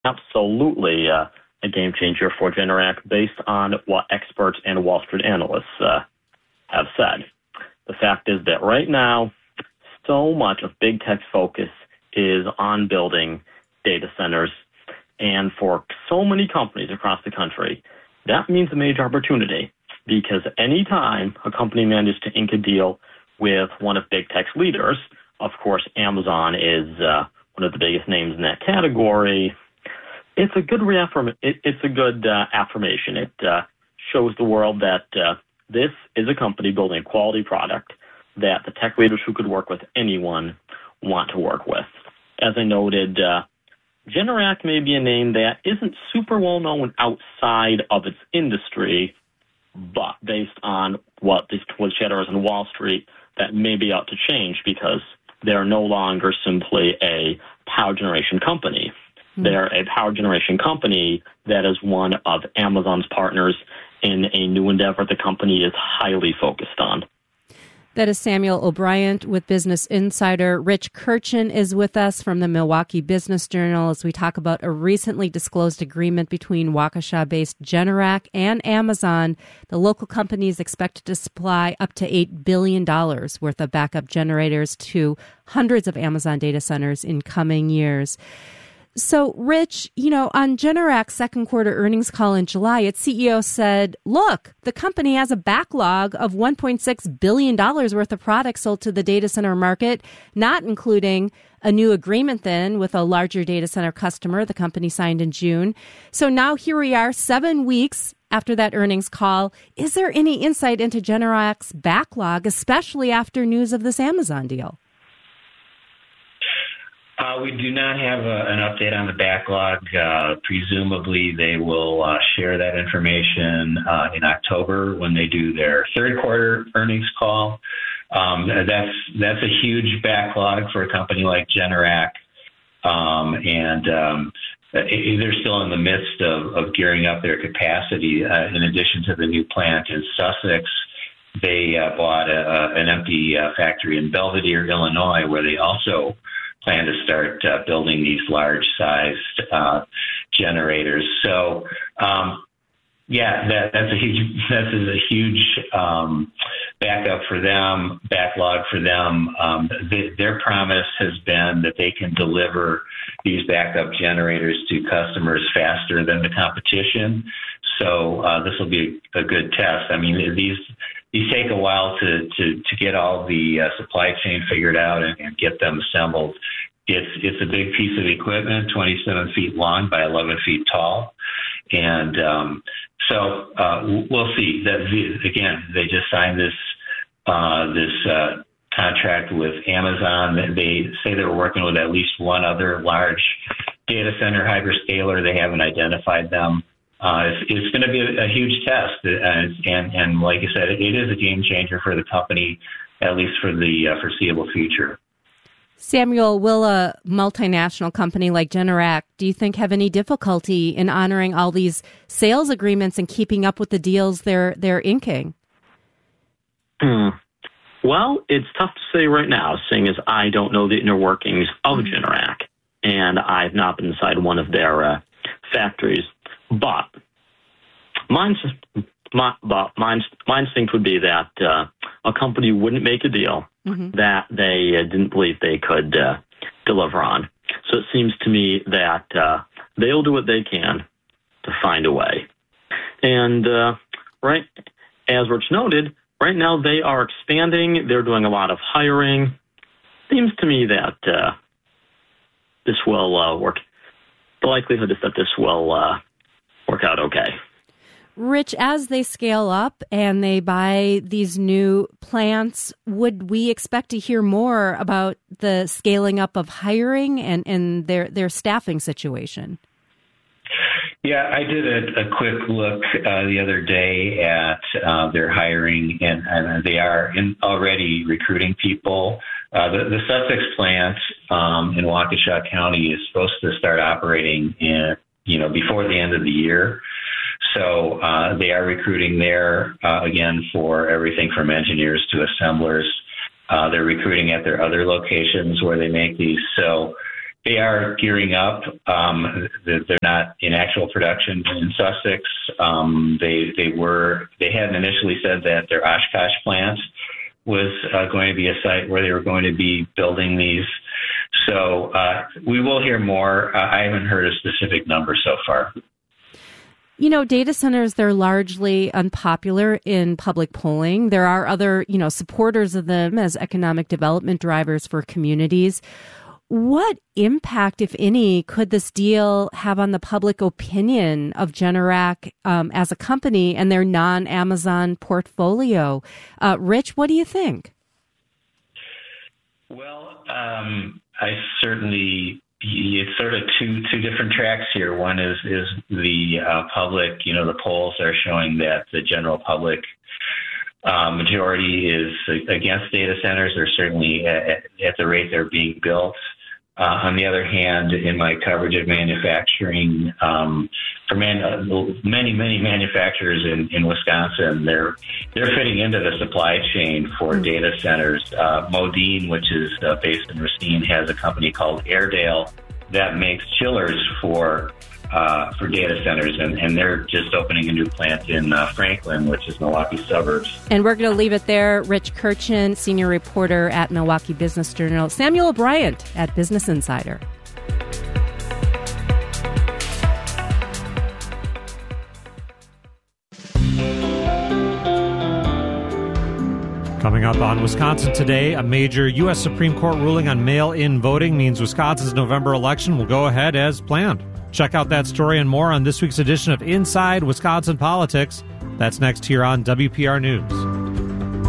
absolutely a game changer for Generac based on what experts and Wall Street analysts have said. The fact is that right now, so much of big tech's focus is on building data centers. And for so many companies across the country, that means a major opportunity, because anytime a company manages to ink a deal with one of big tech's leaders, of course, Amazon is one of the biggest names in that category. It's a good affirmation. It shows the world that this is a company building a quality product that the tech leaders who could work with anyone want to work with. As I noted, Generac may be a name that isn't super well known outside of its industry, but based on what chatter is on Wall Street, that may be out to change because they're no longer simply a power generation company. They're a power generation company that is one of Amazon's partners in a new endeavor the company is highly focused on. That is Samuel O'Brien with Business Insider. Rich Kirchen is with us from the Milwaukee Business Journal as we talk about a recently disclosed agreement between Waukesha-based Generac and Amazon. The local company is expected to supply up to $8 billion worth of backup generators to hundreds of Amazon data centers in coming years. So, Rich, on Generac's second quarter earnings call in July, its CEO said, look, the company has a backlog of $1.6 billion worth of products sold to the data center market, not including a new agreement then with a larger data center customer the company signed in June. So now here we are 7 weeks after that earnings call. Is there any insight into Generac's backlog, especially after news of this Amazon deal? We do not have an update on the backlog. Presumably, they will share that information in October when they do their third quarter earnings call. That's a huge backlog for a company like Generac, and they're still in the midst of gearing up their capacity. In addition to the new plant in Sussex, they bought an empty factory in Belvidere, Illinois, where they also plan to start building these large-sized generators. So, that's a huge backlog for them. Their promise has been that they can deliver these backup generators to customers faster than the competition. So this will be a good test. I mean, these take a while to get all the supply chain figured out and get them assembled. It's a big piece of equipment, 27 feet long by 11 feet tall. And so we'll see. Again, they just signed this contract with Amazon. They say they're working with at least one other large data center hyperscaler. They haven't identified them. It's going to be a huge test. And like I said, it is a game changer for the company, at least for the foreseeable future. Samuel, will a multinational company like Generac, do you think, have any difficulty in honoring all these sales agreements and keeping up with the deals they're inking? Well, it's tough to say right now, seeing as I don't know the inner workings of Generac, and I've not been inside one of their factories. But my instinct would be that a company wouldn't make a deal that they didn't believe they could deliver on. So it seems to me that they'll do what they can to find a way. And right, as Rich noted, right now they are expanding. They're doing a lot of hiring. Seems to me that this will work. The likelihood is that this will work out okay. Rich, as they scale up and they buy these new plants, would we expect to hear more about the scaling up of hiring and their staffing situation? Yeah, I did a quick look the other day at their hiring, and they are already recruiting people. The Sussex plant in Waukesha County is supposed to start operating before the end of the year. So they are recruiting there, again, for everything from engineers to assemblers. They're recruiting at their other locations where they make these. So They are gearing up. They're not in actual production in Sussex. They had initially said that their Oshkosh plant was going to be a site where they were going to be building these. So we will hear more. I haven't heard a specific number so far. You know, data centers, they're largely unpopular in public polling. There are other, supporters of them as economic development drivers for communities. What impact, if any, could this deal have on the public opinion of Generac as a company and their non-Amazon portfolio? Rich, what do you think? Well, it's sort of two different tracks here. One is the public. The polls are showing that the general public majority is against data centers, or certainly at the rate they're being built. On the other hand, in my coverage of manufacturing, for many manufacturers in Wisconsin, they're fitting into the supply chain for data centers. Modine, which is based in Racine, has a company called Airedale that makes chillers for data centers, and they're just opening a new plant in Franklin, which is Milwaukee suburbs. And we're going to leave it there. Rich Kirchen, senior reporter at Milwaukee Business Journal. Samuel O'Brien at Business Insider. Coming up on Wisconsin Today, a major U.S. Supreme Court ruling on mail-in voting means Wisconsin's November election will go ahead as planned. Check out that story and more on this week's edition of Inside Wisconsin Politics. That's next here on WPR News.